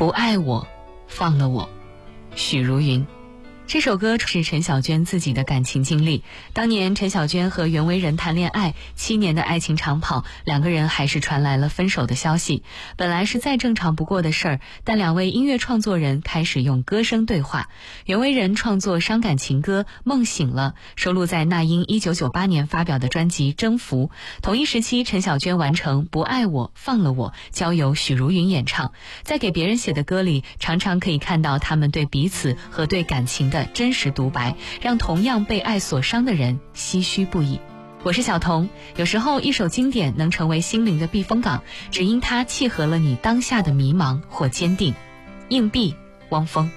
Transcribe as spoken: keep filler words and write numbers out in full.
不爱我，放了我。许茹芸。这首歌是陈小娟自己的感情经历。当年陈小娟和袁惟仁谈恋爱，七年的爱情长跑，两个人还是传来了分手的消息。本来是再正常不过的事儿，但两位音乐创作人开始用歌声对话。袁惟仁创作伤感情歌《梦醒了》，收录在那英一九九八年发表的专辑《征服》。同一时期，陈小娟完成《不爱我，放了我》，交由许茹芸演唱。在给别人写的歌里，常常可以看到他们对彼此和对感情的真实独白，让同样被爱所伤的人唏嘘不已。我是小童，有时候一首经典能成为心灵的避风港，只因它契合了你当下的迷茫或坚定。硬币，汪峰。